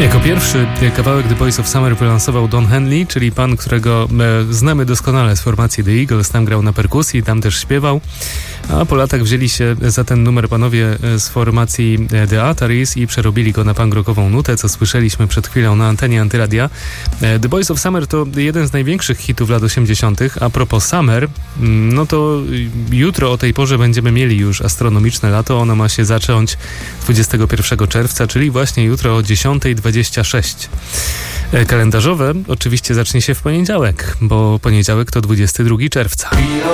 Jako pierwszy kawałek The Boys of Summer wylansował Don Henley, czyli pan, którego znamy doskonale z formacji The Eagles. Tam grał na perkusji, tam też śpiewał. A po latach wzięli się za ten numer panowie z formacji The Ataris i przerobili go na punk rockową nutę, co słyszeliśmy przed chwilą na antenie Antyradia. The Boys of Summer to jeden z największych hitów lat 80. A propos Summer, no to jutro o tej porze będziemy mieli już astronomiczne lato. Ono ma się zacząć 21 czerwca, czyli właśnie jutro o 10:26. Kalendarzowe oczywiście zacznie się w poniedziałek, bo poniedziałek to 22 czerwca.